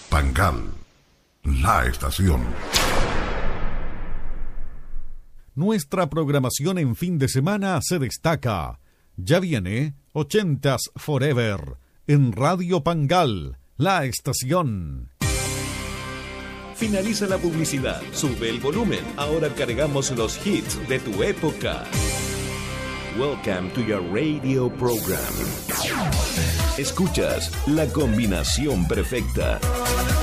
Pangal, la estación. Nuestra programación en fin de semana se destaca. Ya viene 80s Forever en Radio Pangal, la estación. Finaliza la publicidad, sube el volumen. Ahora cargamos los hits de tu época. Welcome to your radio program. Escuchas La Combinación Perfecta.